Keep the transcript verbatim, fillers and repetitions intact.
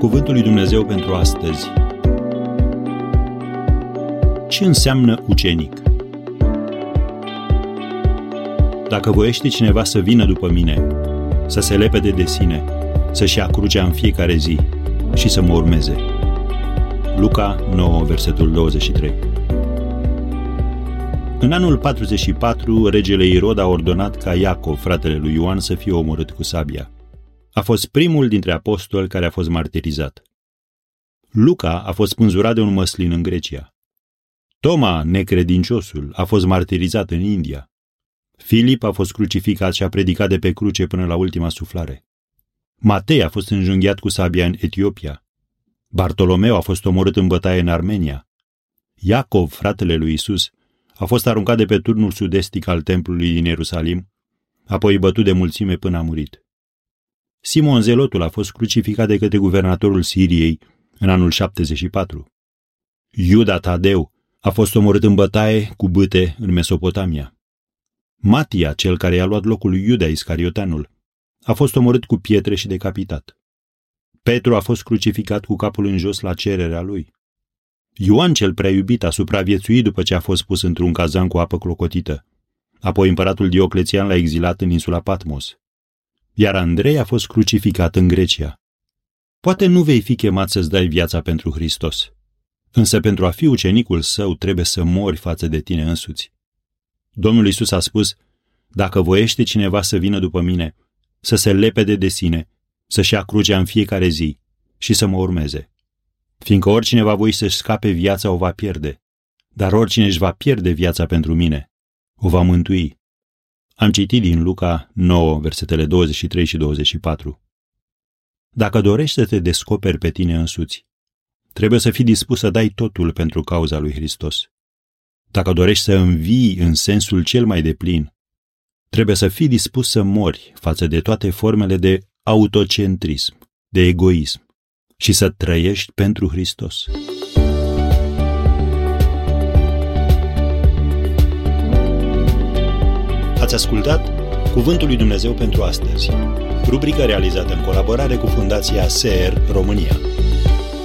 Cuvântul lui Dumnezeu pentru astăzi. Ce înseamnă ucenic? Dacă voiește cineva să vină după mine, să se lepede de sine, să-și ia crucea în fiecare zi și să mă urmeze. Luca nouă, versetul douăzeci și trei. În anul patruzeci și patru, regele Irod a ordonat ca Iacov, fratele lui Ioan, să fie omorât cu sabia. A fost primul dintre apostoli care a fost martirizat. Luca a fost spânzurat de un măslin în Grecia. Toma, necredinciosul, a fost martirizat în India. Filip a fost crucificat și a predicat de pe cruce până la ultima suflare. Matei a fost înjunghiat cu sabia în Etiopia. Bartolomeu a fost omorât în bătaie în Armenia. Iacov, fratele lui Isus, a fost aruncat de pe turnul sud-estic al templului din Ierusalim, apoi bătut de mulțime până a murit. Simon Zelotul a fost crucificat de către guvernatorul Siriei în anul șaptezeci și patru. Iuda Tadeu a fost omorât în bătaie cu bâte în Mesopotamia. Matia, cel care i-a luat locul lui Iuda Iscarioteanul, a fost omorât cu pietre și decapitat. Petru a fost crucificat cu capul în jos la cererea lui. Ioan cel prea iubit a supraviețuit după ce a fost pus într-un cazan cu apă clocotită. Apoi împăratul Dioclețian l-a exilat în insula Patmos. Iar Andrei a fost crucificat în Grecia. Poate nu vei fi chemat să-ți dai viața pentru Hristos, însă pentru a fi ucenicul său trebuie să mori față de tine însuți. Domnul Iisus a spus, dacă voiește cineva să vină după mine, să se lepede de sine, să-și ia crucea în fiecare zi și să mă urmeze. Fiindcă oricine va voi să-și scape viața o va pierde, dar oricine își va pierde viața pentru mine, o va mântui. Am citit din Luca nouă, versetele douăzeci și trei și douăzeci și patru. Dacă dorești să te descoperi pe tine însuți, trebuie să fii dispus să dai totul pentru cauza lui Hristos. Dacă dorești să învii în sensul cel mai deplin, trebuie să fii dispus să mori față de toate formele de autocentrism, de egoism și să trăiești pentru Hristos. Ați ascultat Cuvântul lui Dumnezeu pentru astăzi, rubrică realizată în colaborare cu Fundația S E R România.